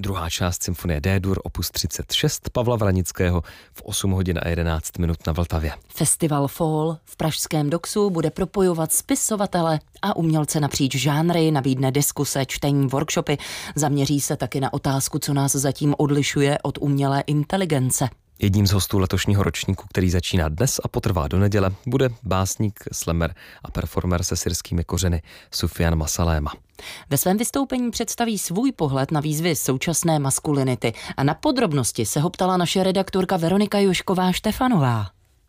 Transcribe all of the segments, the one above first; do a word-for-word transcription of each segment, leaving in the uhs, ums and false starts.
Druhá část symfonie D-dur opus třicet šest Pavla Vranického v osm hodin a jedenáct minut na Vltavě. Festival Fall v pražském Doxu bude propojovat spisovatele a umělce napříč žánry, nabídne diskuse, čtení, workshopy. Zaměří se taky na otázku, co nás zatím odlišuje od umělé inteligence. Jedním z hostů letošního ročníku, který začíná dnes a potrvá do neděle, bude básník, slamer a performer se syrskými kořeny Soufiane Masaléma. Ve svém vystoupení představí svůj pohled na výzvy současné maskulinity a na podrobnosti se ho ptala naše redaktorka Veronika Jošková-Štefanová.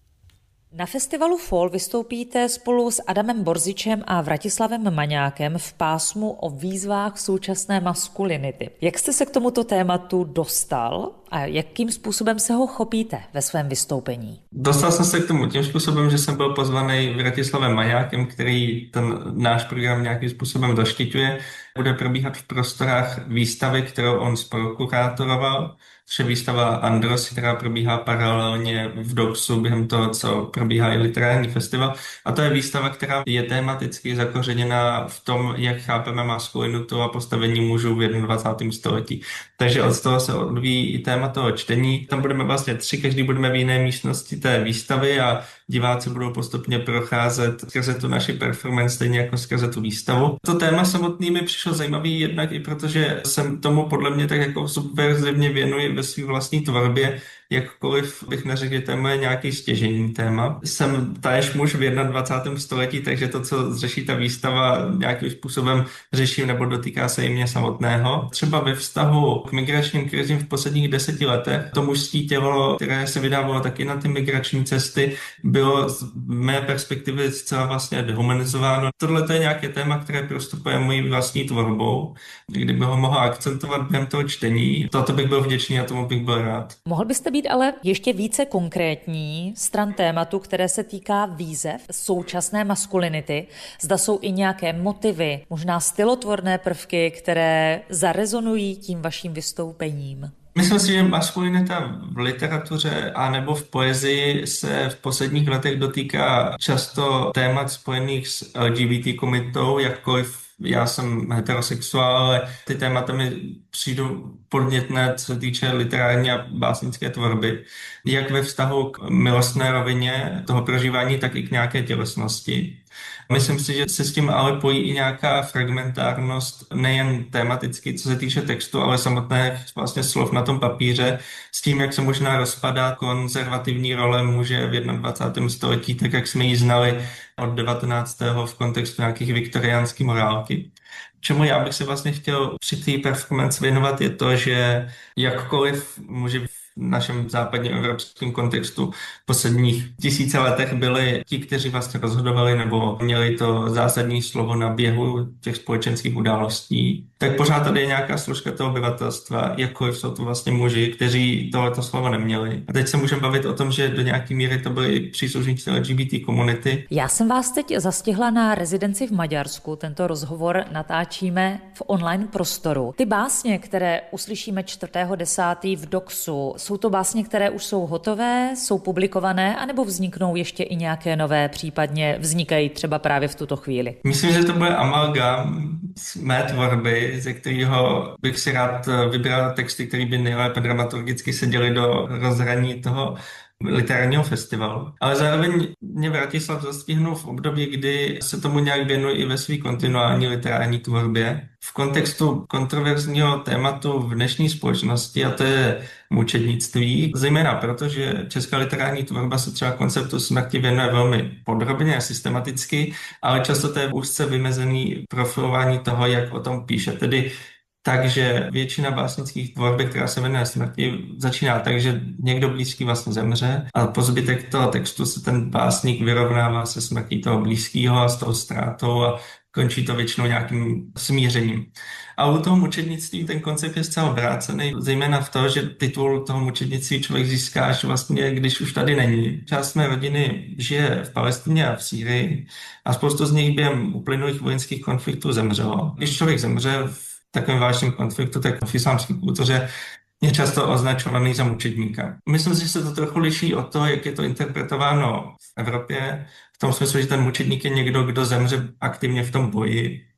Na festivalu Fall vystoupíte spolu s Adamem Borzičem a Vratislavem Maňákem v pásmu o výzvách současné maskulinity. Jak jste se k tomuto tématu dostal a jakým způsobem se ho chopíte ve svém vystoupení? Dostal jsem se k tomu tím způsobem, že jsem byl pozvaný Vratislavem Maňákem, který ten náš program nějakým způsobem doštěťuje. Bude probíhat v prostorách výstavy, kterou on spolukurátoroval. Což je výstava Andros, která probíhá paralelně v Doxu během toho, co probíhá i literární festival. A to je výstava, která je tematicky zakořeněná v tom, jak chápeme maskulinitu a postavení mužů v dvacátém prvním století. Takže od toho se odvíjí i téma toho čtení. Tam budeme vlastně tři, každý budeme v jiné místnosti té výstavy a diváci budou postupně procházet skrze tu naši performance, stejně jako skrze tu výstavu. To téma samotný mi přišlo zajímavý jednak i protože jsem tomu podle mě tak jako subverzivně věnuji ve své vlastní tvorbě, jakkoliv bych neřekl, že to je moje nějaký stěžejní téma. Jsem též muž v dvacátém prvním století, takže to, co řeší ta výstava, nějakým způsobem řeším nebo dotýká se i mě samotného. Třeba ve vztahu k migračním krizím v posledních deseti letech to mužské tělo, které se vydávalo taky na ty migrační cesty, bylo z mé perspektivy zcela vlastně dehumanizováno. Tohle to je nějaké téma, které prostupuje mojí vlastní tvorbou. Kdyby ho mohl akcentovat během toho čtení, toto bych byl vděčný a tomu bych byl rád. Mohl byste být ale ještě více konkrétní stran tématu, které se týká výzev současné maskulinity. Zda jsou i nějaké motivy, možná stylotvorné prvky, které zarezonují tím vaším vystoupením. Myslím si, že maskulinita v literatuře a nebo v poezii se v posledních letech dotýká často témat spojených s L G B T komunitou, jakkoliv já jsem heterosexuál, ale ty témata mi přijdou podnětné, co se týče literární a básnické tvorby, jak ve vztahu k milostné rovině toho prožívání, tak i k nějaké tělesnosti. Myslím si, že se s tím ale pojí i nějaká fragmentárnost, nejen tematicky, co se týče textu, ale samotných vlastně slov na tom papíře, s tím, jak se možná rozpadá konzervativní role muže v dvacátém prvním století, tak jak jsme ji znali od devatenáctého v kontextu nějakých viktoriánských morálky. Čemu já bych se vlastně chtěl při té performance věnovat je to, že jakkoliv muži v našem západním evropském kontextu v posledních tisíce letech byli ti, kteří vlastně rozhodovali nebo měli to zásadní slovo na běhu těch společenských událostí, tak pořád tady je nějaká složka toho obyvatelstva, jakkoliv jsou to vlastně muži, kteří tohleto slovo neměli. A teď se můžeme bavit o tom, že do nějaké míry to byli příslušníci L G B T komunity. Já jsem vás teď zastihla na rezidenci v Maďarsku. Tento rozhovor natáčíme v online prostoru. Ty básně, které uslyšíme čtvrtého desátého v Doxu, jsou to básně, které už jsou hotové, jsou publikované, anebo vzniknou ještě i nějaké nové, případně vznikají třeba právě v tuto chvíli? Myslím, že to bude amalgám z mé tvorby, ze kterého bych si rád vybral texty, které by nejlépe dramaturgicky seděly do rozhraní toho literárního festivalu. Ale zároveň mě Vratislav zastihnul v období, kdy se tomu nějak věnuji i ve své kontinuální literární tvorbě. V kontextu kontroverzního tématu v dnešní společnosti, a to je mučednictví, zejména proto, že česká literární tvorba se třeba konceptu smrti věnuje velmi podrobně a systematicky, ale často to je úzce vymezený profilování toho, jak o tom píše. Tedy takže většina básnických tvorby, která se věnuje smrti, začíná tak, že někdo blízký vlastně zemře a po zbytek toho textu se ten básník vyrovnává se smrtí toho blízkého a s tou ztrátou a končí to většinou nějakým smířením. A u toho mučednictví ten koncept je zcela obrácený, zejména v tom, že titul toho mučednictví člověk získá až vlastně, když už tady není. Část mé rodiny žije v Palestině a v Sýrii a spoustu z nich během uplynulých vojenských konfliktů zemřelo. Když člověk zemře v takovém vážném konfliktu, tak v islámské kultuře je často označovaný za mučedníka. Myslím si, že se to trochu liší od toho, jak je to interpretováno v Evropě, v tom smyslu, že ten mučedník je někdo, kdo zemře aktivně v tom boji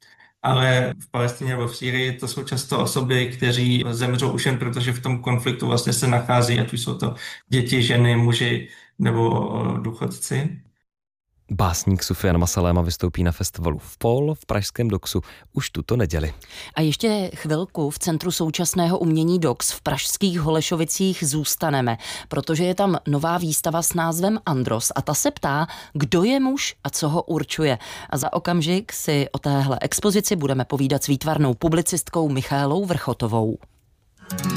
ale v Palestině nebo v Sýrii to jsou často osoby, kteří zemřou už jen protože v tom konfliktu vlastně se nachází, ať už jsou to děti, ženy, muži nebo důchodci. Básník Soufiane Masaléma vystoupí na festivalu v Pol v pražském Doxu už tuto neděli. A ještě chvilku v Centru současného umění Dox v pražských Holešovicích zůstaneme, protože je tam nová výstava s názvem Andros a ta se ptá, kdo je muž a co ho určuje. A za okamžik si o téhle expozici budeme povídat s výtvarnou publicistkou Michaelou Vrchotovou.